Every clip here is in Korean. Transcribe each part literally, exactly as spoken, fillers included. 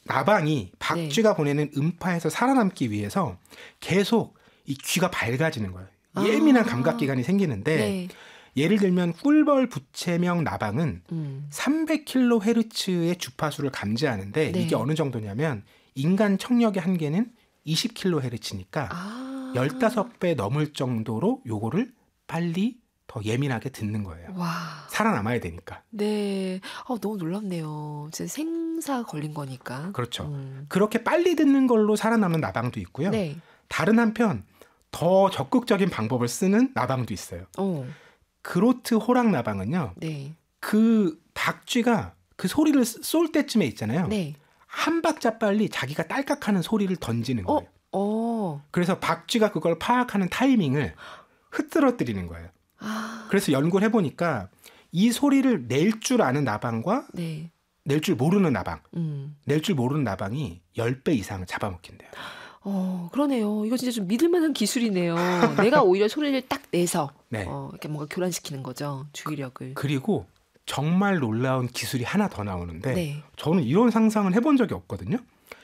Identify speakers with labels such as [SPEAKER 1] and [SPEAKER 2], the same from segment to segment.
[SPEAKER 1] 나방이 박쥐가 네. 보내는 음파에서 살아남기 위해서 계속 이 귀가 밝아지는 거예요. 예민한 아. 감각기관이 생기는데 네. 예를 들면 꿀벌 부채명 나방은 음. 삼백 킬로헤르츠의 주파수를 감지하는데 네. 이게 어느 정도냐면 인간 청력의 한계는 이십 킬로헤르츠니까 아. 십오 배 넘을 정도로 요거를 빨리 더 예민하게 듣는 거예요. 와. 살아남아야 되니까.
[SPEAKER 2] 네. 어, 너무 놀랍네요. 제 생사 걸린 거니까.
[SPEAKER 1] 그렇죠.
[SPEAKER 2] 음.
[SPEAKER 1] 그렇게 빨리 듣는 걸로 살아남는 나방도 있고요. 네. 다른 한편 더 적극적인 방법을 쓰는 나방도 있어요. 오. 그로트 호랑 나방은요. 네. 그 박쥐가 그 소리를 쏠 때쯤에 있잖아요. 네. 한 박자 빨리 자기가 딸깍하는 소리를 던지는 거예요. 어? 어. 그래서 박쥐가 그걸 파악하는 타이밍을 흐트러뜨리는 거예요. 아. 그래서 연구를 해보니까 이 소리를 낼 줄 아는 나방과 네. 낼 줄 모르는 나방, 음. 낼 줄 모르는 나방이 십 배 이상 잡아먹힌대요.
[SPEAKER 2] 어, 그러네요. 이거 진짜 좀 믿을 만한 기술이네요. 내가 오히려 소리를 딱 내서 네. 어, 이렇게 뭔가 교란시키는 거죠. 주의력을.
[SPEAKER 1] 그리고 정말 놀라운 기술이 하나 더 나오는데 네. 저는 이런 상상을 해본 적이 없거든요.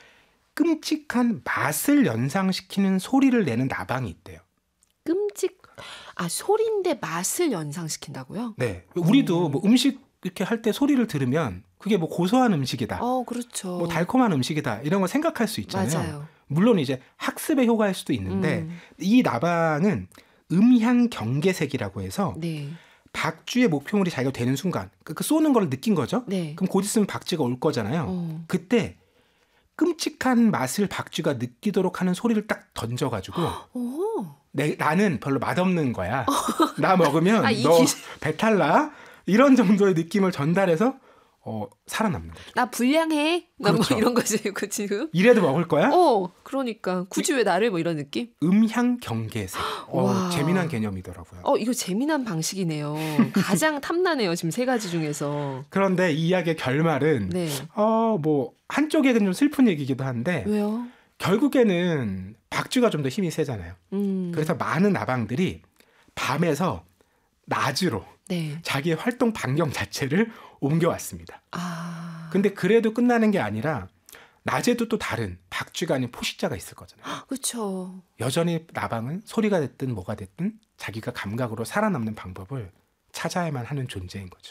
[SPEAKER 1] 끔찍한 맛을 연상시키는 소리를 내는 나방이 있대요.
[SPEAKER 2] 끔찍 아 소리인데 맛을 연상시킨다고요?
[SPEAKER 1] 네, 우리도 뭐 음식 이렇게 할 때 소리를 들으면 그게 뭐 고소한 음식이다,
[SPEAKER 2] 어 그렇죠,
[SPEAKER 1] 뭐 달콤한 음식이다 이런 걸 생각할 수 있잖아요.
[SPEAKER 2] 맞아요.
[SPEAKER 1] 물론 이제 학습의 효과일 수도 있는데
[SPEAKER 2] 음.
[SPEAKER 1] 이 나방은 음향 경계색이라고 해서 네. 박쥐의 목표물이 자기가 되는 순간 그 쏘는 걸 느낀 거죠. 네. 그럼 곧 있으면 박쥐가 올 거잖아요. 어. 그때 끔찍한 맛을 박쥐가 느끼도록 하는 소리를 딱 던져가지고 내, 나는 별로 맛없는 거야. 나 먹으면 아, 너 기술... 배탈 나. 이런 정도의 느낌을 전달해서 어, 살아남는 거죠.
[SPEAKER 2] 나 불량해. 나 그렇죠. 뭐 이런 거지 그 지금.
[SPEAKER 1] 이래도 먹을 거야?
[SPEAKER 2] 어, 그러니까 굳이 왜 나를 뭐 이런 느낌?
[SPEAKER 1] 음향 경계색. 어, 재미난 개념이더라고요.
[SPEAKER 2] 어, 이거 재미난 방식이네요. 가장 탐나네요. 지금 세 가지 중에서.
[SPEAKER 1] 그런데 이 이야기의 결말은 네. 어, 뭐 한쪽에는 좀 슬픈 얘기기도 한데.
[SPEAKER 2] 왜요?
[SPEAKER 1] 결국에는 박쥐가 좀 더 힘이 세잖아요. 음. 그래서 많은 나방들이 밤에서 낮으로 네. 자기의 활동 반경 자체를 옮겨왔습니다. 아. 근데 그래도 끝나는 게 아니라 낮에도 또 다른 박쥐가 아닌 포식자가 있을 거잖아요.
[SPEAKER 2] 그렇죠.
[SPEAKER 1] 여전히 나방은 소리가 됐든 뭐가 됐든 자기가 감각으로 살아남는 방법을 찾아야만 하는 존재인 거죠.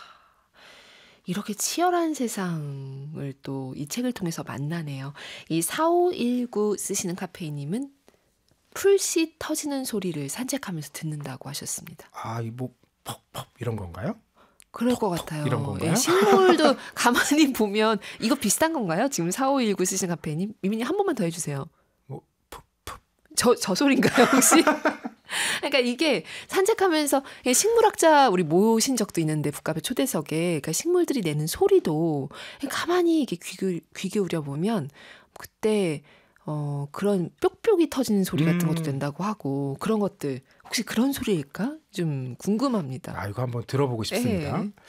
[SPEAKER 2] 이렇게 치열한 세상을 또 이 책을 통해서 만나네요. 이 사오일구 쓰시는 카페이님은 풀씨 터지는 소리를 산책하면서 듣는다고 하셨습니다.
[SPEAKER 1] 아, 이 뭐 퍽퍽 이런 건가요?
[SPEAKER 2] 그럴 퍽, 것 같아요. 이런 건가요? 예, 식물도 가만히 보면 이거 비슷한 건가요? 지금 사오일구 쓰시는 카페이님. 미미님 한 번만 더 해주세요.
[SPEAKER 1] 뭐 푹푹.
[SPEAKER 2] 저, 저 소리인가요 혹시? 그러니까 이게 산책하면서 식물학자 우리 모신 적도 있는데 북카페 초대석에 그러니까 식물들이 내는 소리도 가만히 이게 귀, 귀 기울여 보면 그때 어, 그런 뾱뾱이 터지는 소리 같은 것도 된다고 하고 그런 것들 혹시 그런 소리일까? 좀 궁금합니다.
[SPEAKER 1] 아, 이거 한번 들어보고 싶습니다.
[SPEAKER 2] 네.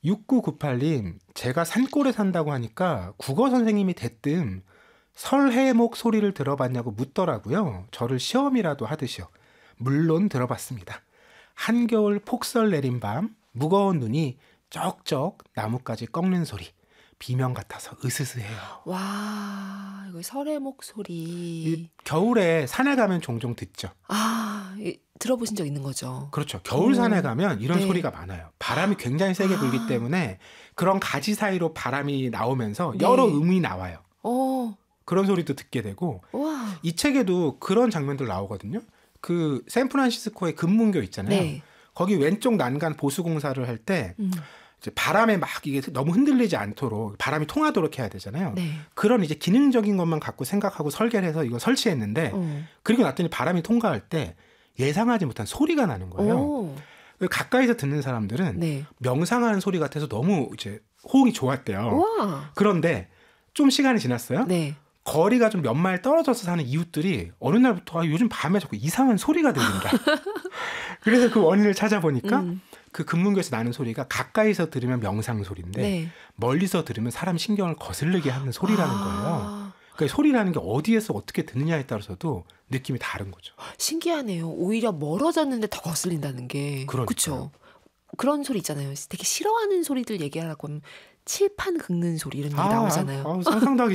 [SPEAKER 1] 육구구팔님 제가 산골에 산다고 하니까 국어 선생님이 대뜸 설해목 소리를 들어봤냐고 묻더라고요. 저를 시험이라도 하듯이요. 물론 들어봤습니다. 한겨울 폭설 내린 밤 무거운 눈이 쩍쩍 나뭇가지 꺾는 소리. 비명 같아서 으스스해요.
[SPEAKER 2] 와, 이거 설해목 소리.
[SPEAKER 1] 겨울에 산에 가면 종종 듣죠.
[SPEAKER 2] 아, 들어보신 적 있는 거죠?
[SPEAKER 1] 그렇죠. 겨울 산에 가면 이런
[SPEAKER 2] 네.
[SPEAKER 1] 소리가 많아요. 바람이 굉장히 세게
[SPEAKER 2] 아.
[SPEAKER 1] 불기 때문에 그런 가지 사이로 바람이 나오면서 네. 여러 음이 나와요.
[SPEAKER 2] 오.
[SPEAKER 1] 그런 소리도 듣게 되고
[SPEAKER 2] 와.
[SPEAKER 1] 이 책에도 그런 장면들 나오거든요. 그 샌프란시스코의 금문교 있잖아요. 네. 거기 왼쪽 난간 보수공사를 할 때 음. 이제 바람에 막 이게 너무 흔들리지 않도록 바람이 통하도록 해야 되잖아요.
[SPEAKER 2] 네.
[SPEAKER 1] 그런 이제 기능적인 것만 갖고 생각하고 설계를 해서 이거 설치했는데
[SPEAKER 2] 어.
[SPEAKER 1] 그리고 났더니 바람이 통과할 때 예상하지 못한 소리가 나는 거예요.
[SPEAKER 2] 오.
[SPEAKER 1] 가까이서 듣는 사람들은
[SPEAKER 2] 네.
[SPEAKER 1] 명상하는 소리 같아서 너무 이제 호응이 좋았대요.
[SPEAKER 2] 우와.
[SPEAKER 1] 그런데 좀 시간이 지났어요.
[SPEAKER 2] 네.
[SPEAKER 1] 거리가 좀 몇 마일 떨어져서 사는 이웃들이 어느 날부터 아, 요즘 밤에 자꾸 이상한 소리가 들린다. 그래서 그 원인을 찾아보니까 음. 그 금문교에서 나는 소리가 가까이서 들으면 명상 소리인데 네. 멀리서 들으면 사람 신경을 거슬리게 하는 소리라는
[SPEAKER 2] 아.
[SPEAKER 1] 거예요. 그러니까 소리라는 게 어디에서 어떻게 듣느냐에 따라서도 느낌이 다른 거죠.
[SPEAKER 2] 신기하네요. 오히려 멀어졌는데 더 거슬린다는 게. 그렇죠. 그런 소리 있잖아요. 되게 싫어하는 소리들 얘기하라고 하면 칠판 긁는 소리 이런 게
[SPEAKER 1] 아,
[SPEAKER 2] 나오잖아요.
[SPEAKER 1] 아, 상상도 하기